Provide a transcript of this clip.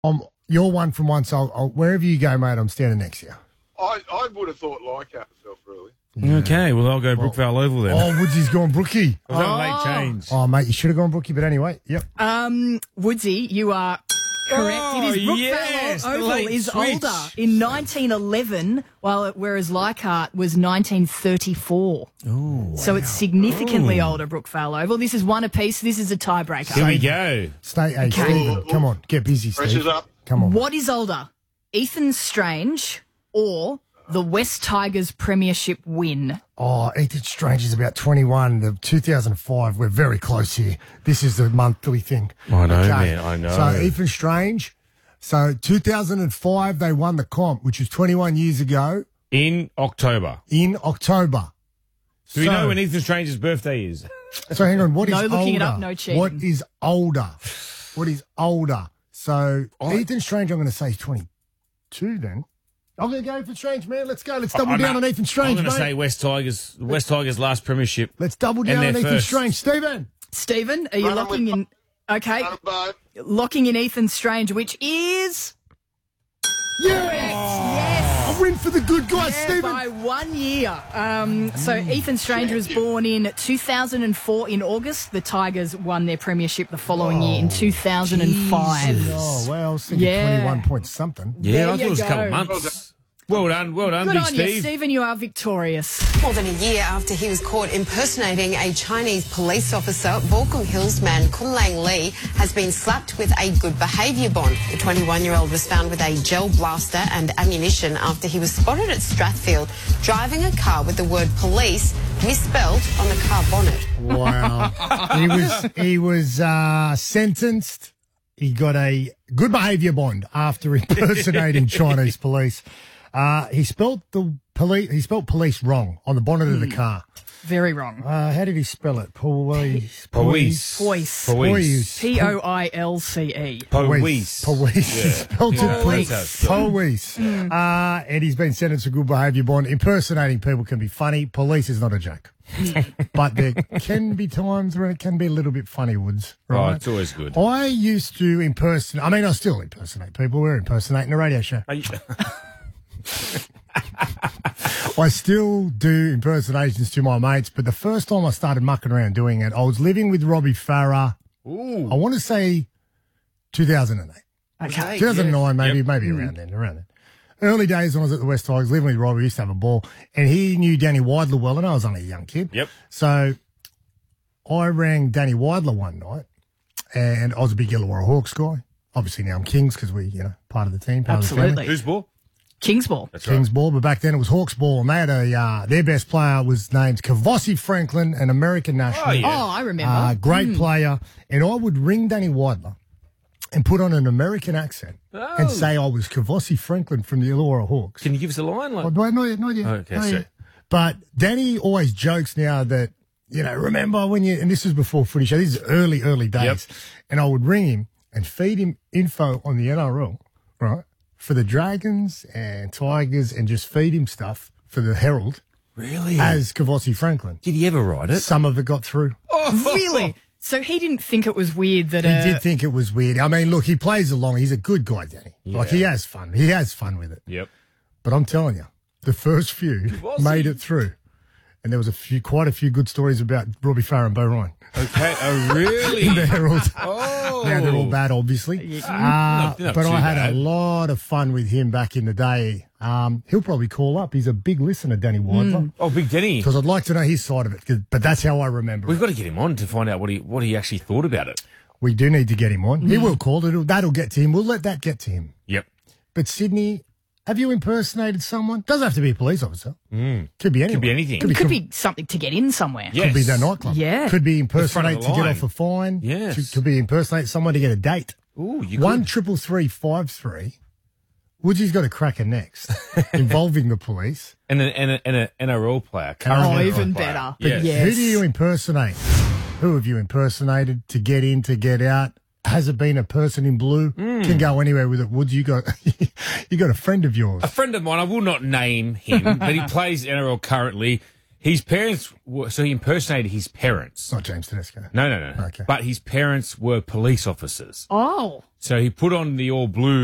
You're one from one, so wherever you go, mate, I'm standing next to you. I would have thought Leichhardt myself, really. Yeah. Okay, well, I'll go Brookvale Oval then. Oh, Woodsy's gone Brookie. Was that a late change? Oh, mate, you should have gone Brookie, but anyway, yep. Woodsy, you are correct. It is Brookvale yes, the Oval late is switch. older in 1911, whereas Leichhardt was 1934. Oh, So it's significantly older, Brookvale Oval. This is one apiece. This is a tiebreaker. Here we go. Hey, Stephen, come on, get busy, Steve. Pressure's up. Come on. What is older, Ethan Strange or the West Tigers premiership win? Oh, Ethan Strange is about 21. The 2005, we're very close here. This is the monthly thing. I know, man, I know. So Ethan Strange, 2005, they won the comp, which was 21 years ago In October. in October. Do we know when Ethan Strange's birthday is? So hang on, what is No older? looking it up, no cheating. What is older? What is older? So Ethan Strange, I'm going to say is 22 then. I'm going to go Ethan Strange, man. Let's go. Let's double down on Ethan Strange, I'm going mate. to say West Tigers' last premiership. Let's double down And on they're Ethan first. Strange. Stephen. Stephen, are you Run locking with- in? Okay, But locking in Ethan Strange, which is Yes! A win for the good guys, Stephen. by 1 year. So Ethan Strange was born in 2004 in August. The Tigers won their premiership the following year in 2005. Oh, well, I was thinking Yeah. 21 point something. Yeah, There I thought you it was a couple go. of months. Well done, Good Big on you, Steve. Stephen. You are victorious. More than a year after he was caught impersonating a Chinese police officer, Baulkham Hills man Kunlang Lee has been slapped with a good behaviour bond. The 21-year-old was found with a gel blaster and ammunition after he was spotted at Strathfield driving a car with the word police misspelled on the car bonnet. Wow. he was sentenced. He got a good behaviour bond after impersonating Chinese police. He spelt police wrong on the bonnet of the car. Very wrong. How did he spell it? Police. Poise. Police. P-O-I-L-C-E. Police. Police. He spelled it Police. police. And he's been sentenced to good behaviour bond. Impersonating people can be funny. Police is not a joke. But there can be times where it can be a little bit funny, Woods. Oh, Right? it's always good. I used to impersonate. I mean, I still impersonate people. We're impersonating a radio show. I still do impersonations to my mates, but the first time I started mucking around doing it, I was living with Robbie Farah. Ooh. I want to say 2008. Okay. 2009, maybe Yep. around then. Early days when I was at the West Tigers, living with Robbie, we used to have a ball, and he knew Danny Weidler well, and I was only a young kid. Yep. So I rang Danny Weidler one night, and I was a big Illawarra Hawks guy. Obviously now I'm Kings because we, part of the team, part of the family. Absolutely. Who's ball? King's Ball. That's Kings ball, but back then it was Hawks ball, and they had their best player was named Kavossi Franklin, an American national. Oh, yeah. Oh, I remember. Great player. And I would ring Danny Weidler and put on an American accent and say I was Kavossi Franklin from the Illawarra Hawks. Can you give us a line? Oh, not yet. Okay, Not sorry. yet. But Danny always jokes now that, remember when and this was before footy show, this is early days. Yep. And I would ring him and feed him info on the NRL, right? For the Dragons and Tigers, and just feed him stuff for the Herald Really? as Kavossi Franklin. Did he ever write it? Some of it got through. Really? So he didn't think it was weird that He did think it was weird. I mean, look, he plays along. He's a good guy, Danny. Like, he has fun. He has fun with it. Yep. But I'm telling you, the first few made it through. And there was quite a few good stories about Robbie Farah and Bo Ryan Okay. Oh, really? in the Herald. Oh. Now they're all bad, obviously. Not But too I had bad. a lot of fun with him back in the day. He'll probably call up. He's a big listener, Danny Weidler. Oh, Big Denny. Because I'd like to know his side of it. But that's how I remember We've it. got to get him on to find out what he actually thought about it. We do need to get him on. He will call. That'll get to him. We'll let that get to him. Yep. But Sydney, have you impersonated someone? Doesn't have to be a police officer. Could be anyone. Could be anything. it could be something to get in somewhere. Yes. Could be that nightclub. Yeah. Could be front of impersonate the to get line. off a fine. Yes. Could be impersonate someone to get a date. Ooh, you 1-333-53. Woodsy's got a cracker next involving the police. And an NRL player. Oh, current NRL even player. better. Yes. Yes. Who do you impersonate? Who have you impersonated to get in, to get out? Has it been a person in blue? Can go anywhere with it. Woods, you got a friend of yours. A friend of mine, I will not name him, but he plays NRL currently. His parents were, so he impersonated his parents. Not James Tedesco. No. Okay. But his parents were police officers. Oh. So he put on the all blue